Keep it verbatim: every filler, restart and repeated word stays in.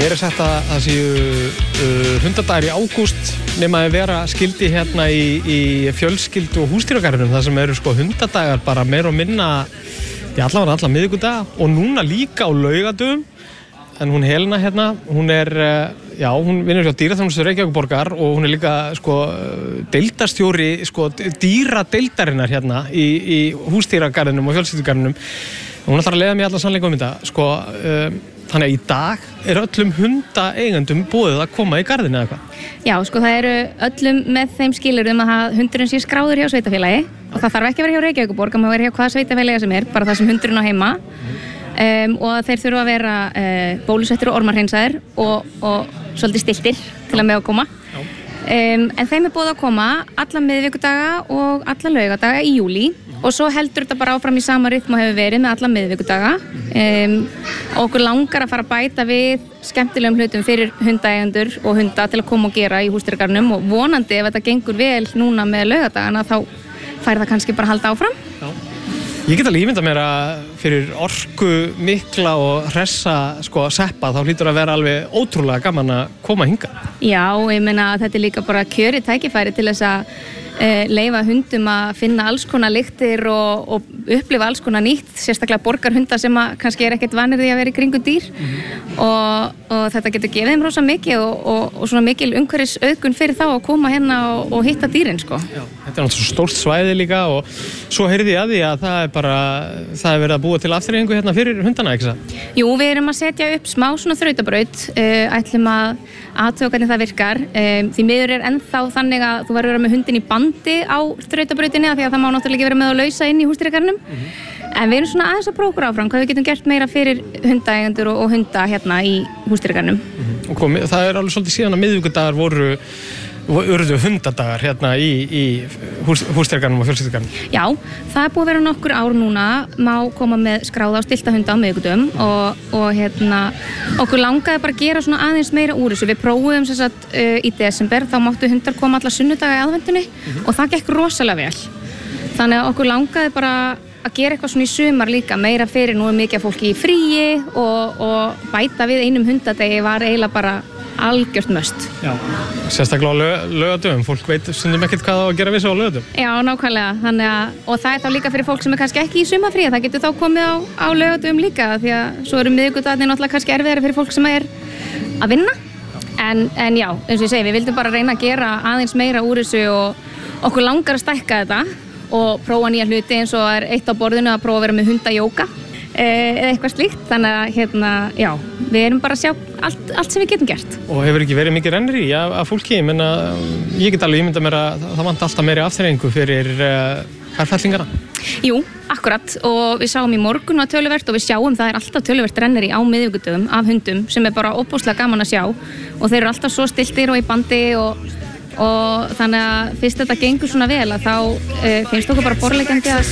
mér er sagt að það séu uh, hundadagar í ágúst nema að vera skildi hérna í, í fjölskyldu og húsdýragarðinum þar sem eru sko hundadagar bara meira og minna í allavega alla miðvikudaga og núna líka á laugadögum. En hún Helena hérna, hún er, já, hún vinnur hjá dýraþjónustu Reykjavíkurborgar og hún er líka, sko, deildarstjóri, sko, dýradeildarinnar hérna í, í húsdýragarðinum og fjölskyldugarðinum. Hún ætlar að leiða mig alla sannleika um þetta, sko, um, þannig að í dag er öllum hundaeigendum boðið að koma í garðinu eða eitthvað. Já, sko, það eru öllum með þeim skilyrðum að hundurinn sé skráður hjá sveitafélagi og það þarf ekki að vera hjá Reykjavíkurborg, það má vera hjá hvaða sveitafélagi sem er, bara það sem hundurinn á heima. Um, og þeir þurfa að vera uh, bólusettir og ormarhreinsaðir og, og svolítið stiltir til að með að koma um, en þeim er búið að koma alla miðvikudaga og alla laugadaga í júlí og svo heldur þetta bara áfram í sama rytm og hefur verið með alla miðvikudaga um, og okkur langar að fara að bæta við skemmtilegum hlutum fyrir hundaeigendur og hunda til að koma og gera í húsdýragarðinum og vonandi ef þetta gengur vel núna með laugadagana þá fær það kannski bara að halda áfram. Já. Ég get alveg ímyndað mér að fyrir orku mikla og hressa sko seppa þá hlýtur að vera alveg ótrúlega gaman að koma hingað. Já, ég meina að þetta er líka bara kjörið tækifæri til þess að uh, leyfa hundum að finna alls konar lyktir og, og upplifa alls konar nýtt, sérstaklega borgarhunda sem að kannski er ekkert vanir því að vera í kringu dýr mm-hmm. og, og þetta getur gefið þeim rosa mikið og, og, og svona mikil umhverfis auðgun fyrir þá að koma hérna og, og hitta dýrin sko. Já, þetta er náttúrulega stórt svæði líka og svo heyrði ég að því að það er bara, það er verið að búa til afþreyingu hérna fyrir hundana, ekki það? Jú, við erum að setja upp smá svona þrautabraut, uh, ætlum að athuga hvernig það virkar. Um, því miður er ennþá þannig að þú verður að vera með hundin í bandi á þrautabrautinni af því að það má náttúrulega ekki vera með að lausa inn í húsdýragarðinum. Mm-hmm. En við erum svona aðeins að prófa áfram hvað við getum gert meira fyrir hundaeigendur og, og hunda hérna í húsdýragarðinum. Mm-hmm. Og kom, það er alveg svolítið síðan að miðvikudagar voru urðu hundadagar hérna í, í hús, húsdýragarðinum og fjölskyldugarðinum. Já, það er búið að vera nokkur ár núna, má koma með skráða á stilta hunda á miðvikudögum og, og hérna, okkur langaði bara að gera svona aðeins meira úr þessu. Við prófuðum sem sagt uh, í desember, þá máttu hundar koma alla sunnudaga í aðvendunni mm-hmm. og það gekk rosalega vel. Þannig að okkur langaði bara að gera eitthvað svona í sumar líka, meira fyrir nú er mikið fólki í fríi og, og bæta við einum hundadegi var eiginlega bara algjört möst. Já, sérstaklega á lög, laugadögum, fólk veit stundum ekkert hvað á að gera við svo á laugadögum. Já, nákvæmlega, þannig að, og það er þá líka fyrir fólk sem er kannski ekki í sumarfríi, það getur þá komið á, á laugadögum líka, því að svo eru miðvikudagarnir náttúrulega kannski erfiðari fyrir fólk sem er að vinna, en, en já, eins og ég segi, við vildum bara reyna að gera aðeins meira úr þessu og okkur langar að stækka þetta og prófa nýja hluti eins og er eitt á borðinu að prófa að vera með hundajóga eða eitthvað slíkt, þannig að hérna, já, við erum bara að sjá allt, allt sem við getum gert. Og hefur ekki verið mikið rennri af, af fólki, ég menna, ég get alveg ímyndað mér að það vant alltaf meiri afþreyingu fyrir uh, herfællingana. Jú, akkurat, og við sáum í morgun að töluvert og við sjáum það er alltaf töluvert rennri á miðvikudögum af hundum sem er bara óbúslega gaman að sjá og þeir eru alltaf svo stiltir og í bandi og og þannig að fyrst þetta gengur svona vel að þá uh, finnst okkur bara borðleggjandi að